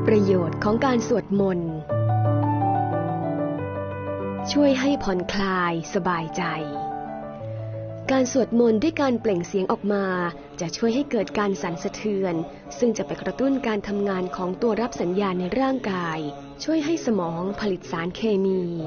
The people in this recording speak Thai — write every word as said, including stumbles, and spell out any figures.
ประโยชน์ของการสวดมนต์ช่วยให้ผ่อนคลายสบายใจการสวดมนต์ด้วยการเปล่งเสียงออกมาจะช่วยให้เกิดการสั่นสะเทือนซึ่งจะไปกระตุ้นการทำงานของตัวรับสัญญาณในร่างกายช่วยให้สมองผลิตสารเคมี